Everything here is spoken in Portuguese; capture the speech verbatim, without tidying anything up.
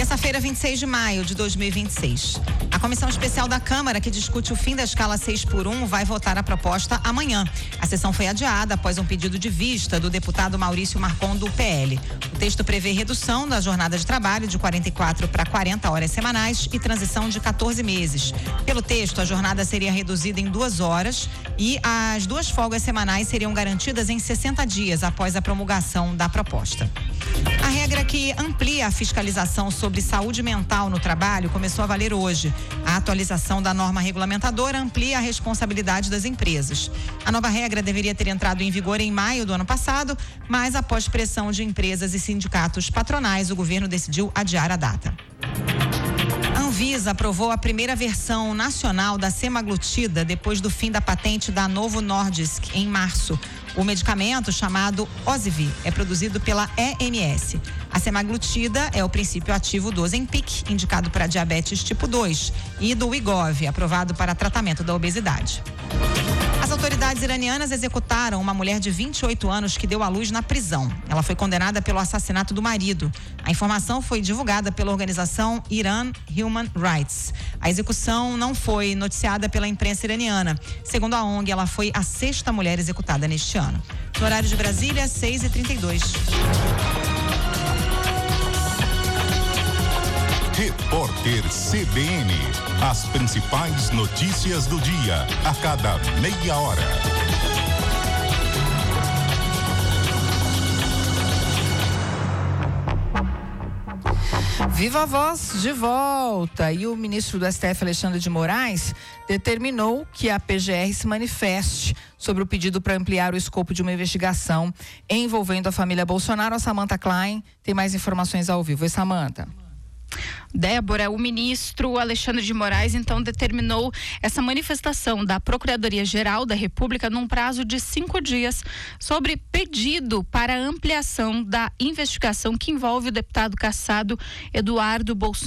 Terça-feira, vinte e seis de maio de dois mil e vinte e seis. A Comissão Especial da Câmara, que discute o fim da escala seis por um, vai votar a proposta amanhã. A sessão foi adiada após um pedido de vista do deputado Maurício Marcon, do P L. O texto prevê redução da jornada de trabalho de quarenta e quatro para quarenta horas semanais e transição de quatorze meses. Pelo texto, a jornada seria reduzida em duas horas e as duas folgas semanais seriam garantidas em sessenta dias após a promulgação da proposta. A regra que amplia a fiscalização sobre saúde mental no trabalho começou a valer hoje. A atualização da norma regulamentadora amplia a responsabilidade das empresas. A nova regra deveria ter entrado em vigor em maio do ano passado, mas após pressão de empresas e sindicatos patronais, o governo decidiu adiar a data. A Anvisa aprovou a primeira versão nacional da semaglutida depois do fim da patente da Novo Nordisk em março. O medicamento, chamado Ozivy, é produzido pela E M S. A semaglutida é o princípio ativo do Ozempic, indicado para diabetes tipo dois, e do Wegovy, aprovado para tratamento da obesidade. As autoridades iranianas executaram uma mulher de vinte e oito anos que deu à luz na prisão. Ela foi condenada pelo assassinato do marido. A informação foi divulgada pela organização Iran Human Rights. A execução não foi noticiada pela imprensa iraniana. Segundo a O N G, ela foi a sexta mulher executada neste ano. No horário de Brasília, seis e trinta e dois. Repórter C B N. As principais notícias do dia, a cada meia hora. Viva a Voz de volta. E o ministro do S T F, Alexandre de Moraes, determinou que a P G R se manifeste sobre o pedido para ampliar o escopo de uma investigação envolvendo a família Bolsonaro. A Samantha Klein tem mais informações ao vivo. Oi, Samantha. Débora, o ministro Alexandre de Moraes então determinou essa manifestação da Procuradoria-Geral da República num prazo de cinco dias sobre pedido para ampliação da investigação que envolve o deputado cassado Eduardo Bolsonaro.